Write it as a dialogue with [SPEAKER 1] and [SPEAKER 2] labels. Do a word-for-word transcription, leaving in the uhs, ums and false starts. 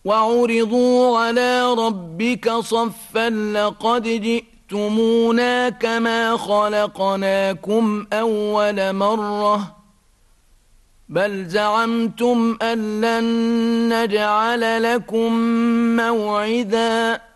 [SPEAKER 1] وعرضوا على ربك صفا لقد جئتمونا كما خلقناكم أول مرة بل زعمتم أن لن نجعل لكم موعدا